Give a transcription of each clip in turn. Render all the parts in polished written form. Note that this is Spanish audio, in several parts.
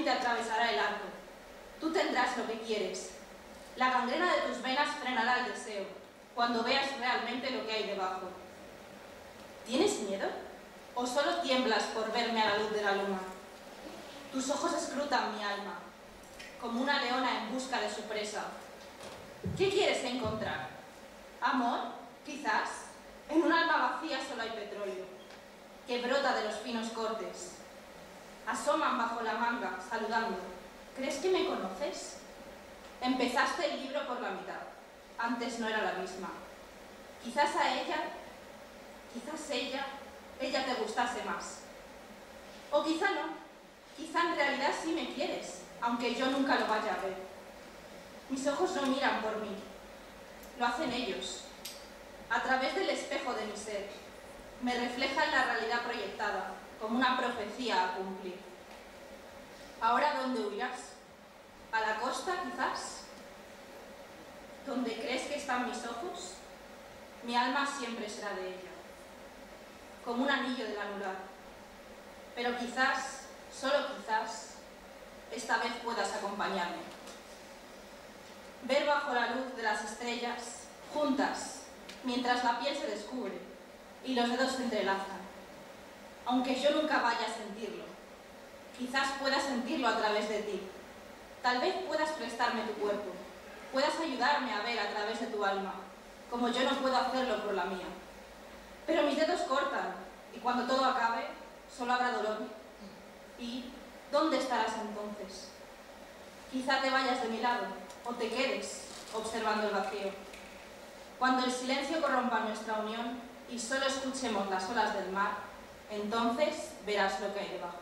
te atravesará el arco. Tú tendrás lo que quieres. La gangrena de tus venas frenará el deseo, cuando veas realmente lo que hay debajo. ¿Tienes miedo? ¿O solo tiemblas por verme a la luz de la luna? Tus ojos escrutan mi alma, como una leona en busca de su presa. ¿Qué quieres encontrar? ¿Amor? Quizás. En un alma vacía solo hay petróleo, que brota de los finos cortes. Asoman bajo la manga, saludando. ¿Crees que me conoces? Empezaste el libro por la mitad. Antes no era la misma. Quizás a ella, quizás ella te gustase más. O quizá no. Quizá en realidad sí me quieres, aunque yo nunca lo vaya a ver. Mis ojos no miran por mí. Lo hacen ellos. A través del espejo de mi ser, me reflejan la realidad proyectada, como una profecía a cumplir. ¿Ahora dónde huirás? ¿A la costa, quizás? ¿Dónde crees que están mis ojos? Mi alma siempre será de ella, como un anillo del anular. Pero quizás, solo quizás, esta vez puedas acompañarme. Ver bajo la luz de las estrellas, juntas, mientras la piel se descubre y los dedos se entrelazan. Aunque yo nunca vaya a sentirlo, quizás pueda sentirlo a través de ti. Tal vez puedas prestarme tu cuerpo, puedas ayudarme a ver a través de tu alma, como yo no puedo hacerlo por la mía. Pero mis dedos cortan, y cuando todo acabe, solo habrá dolor. ¿Y dónde estarás entonces? Quizá te vayas de mi lado, o te quedes observando el vacío. Cuando el silencio corrompa nuestra unión y solo escuchemos las olas del mar, entonces verás lo que hay debajo.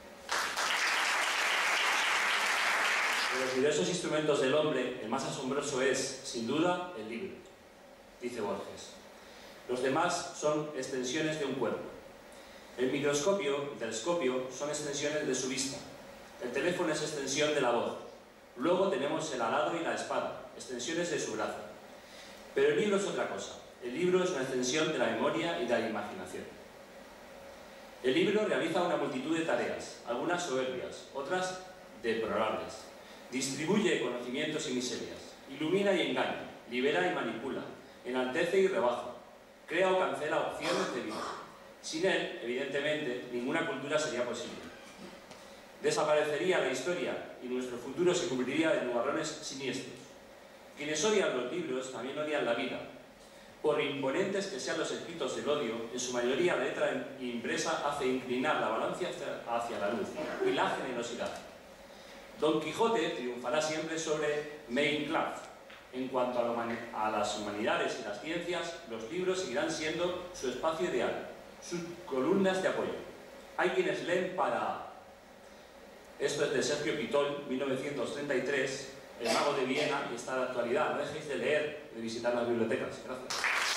De los diversos instrumentos del hombre, el más asombroso es, sin duda, el libro, dice Borges. Los demás son extensiones de un cuerpo. El microscopio y el telescopio son extensiones de su vista. El teléfono es extensión de la voz. Luego tenemos el arado y la espada, extensiones de su brazo. Pero el libro es otra cosa. El libro es una extensión de la memoria y de la imaginación. El libro realiza una multitud de tareas, algunas soberbias, otras deplorables. Distribuye conocimientos y miserias, ilumina y engaña, libera y manipula, enaltece y rebaja, crea o cancela opciones de vida. Sin él, evidentemente, ninguna cultura sería posible. Desaparecería la historia y nuestro futuro se cubriría de nubarrones siniestros. Quienes odian los libros también odian la vida. Por imponentes que sean los escritos del odio, en su mayoría la letra impresa hace inclinar la balanza hacia la luz y la generosidad. Don Quijote triunfará siempre sobre Maincraft. En cuanto a las humanidades y las ciencias, los libros seguirán siendo su espacio ideal, sus columnas de apoyo. Hay quienes leen para... Esto es de Sergio Pitol, 1933, El mago de Viena, y está de actualidad. No dejéis de leer, de visitar las bibliotecas. Gracias.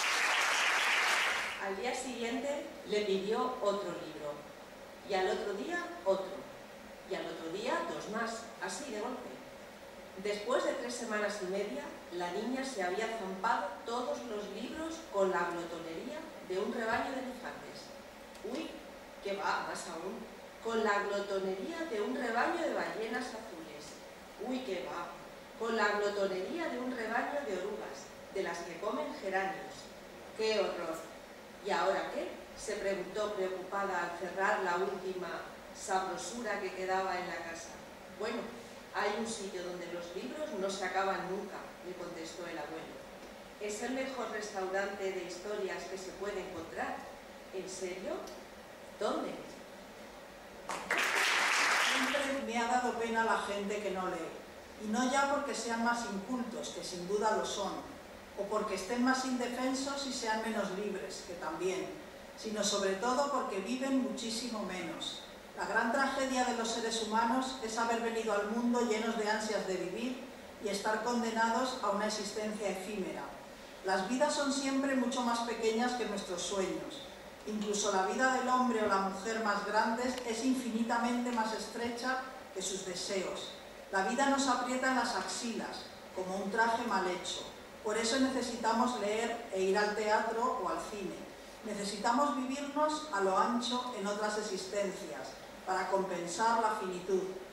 Al día siguiente le pidió otro libro, y al otro día otro, y al otro día dos más, así de golpe. Después de 3 semanas y media, la niña se había zampado todos los libros con la glotonería de un rebaño de elefantes. Uy, que va, más aún, con la glotonería de un rebaño de ballenas azules. Uy, que va, con la glotonería de un rebaño de orugas, de las que comen geranios. ¡Qué horror! ¿Y ahora qué?, se preguntó preocupada al cerrar la última sabrosura que quedaba en la casa. Bueno, hay un sitio donde los libros no se acaban nunca, le contestó el abuelo. Es el mejor restaurante de historias que se puede encontrar. ¿En serio? ¿Dónde? Siempre me ha dado pena la gente que no lee, y no ya porque sean más incultos, que sin duda lo son, o porque estén más indefensos y sean menos libres, que también, sino sobre todo porque viven muchísimo menos. La gran tragedia de los seres humanos es haber venido al mundo llenos de ansias de vivir y estar condenados a una existencia efímera. Las vidas son siempre mucho más pequeñas que nuestros sueños. Incluso la vida del hombre o la mujer más grandes es infinitamente más estrecha que sus deseos. La vida nos aprieta en las axilas, como un traje mal hecho. Por eso necesitamos leer e ir al teatro o al cine. Necesitamos vivirnos a lo ancho en otras existencias, para compensar la finitud.